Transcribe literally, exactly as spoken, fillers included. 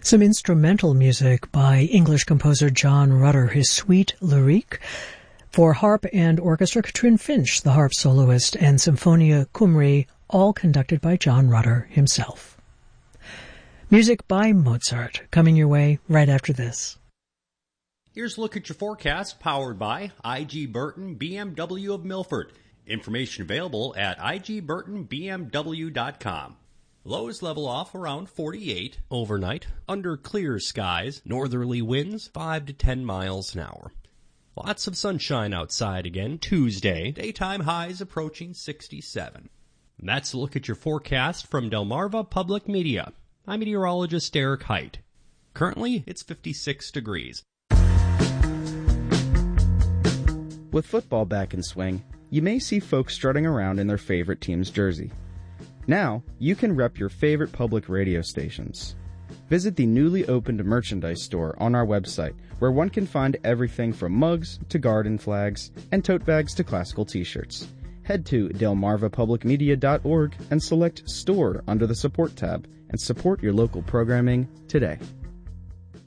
Some instrumental music by English composer John Rutter, his Suite Lyrique, for harp and orchestra, Katrin Finch, the harp soloist, and Symphonia Cymru, all conducted by John Rutter himself. Music by Mozart, coming your way right after this. Here's a look at your forecast, powered by I G Burton B M W of Milford. Information available at I G Burton B M W dot com. Lows level off around forty-eight overnight, under clear skies, northerly winds five to ten miles an hour. Lots of sunshine outside again Tuesday, daytime highs approaching sixty-seven. And that's a look at your forecast from Delmarva Public Media. I'm meteorologist Eric Height. Currently, it's fifty-six degrees. With football back in swing, you may see folks strutting around in their favorite team's jersey. Now, you can rep your favorite public radio stations. Visit the newly opened merchandise store on our website, where one can find everything from mugs to garden flags and tote bags to classical t-shirts. Head to delmarva public media dot org and select Store under the Support tab and support your local programming today.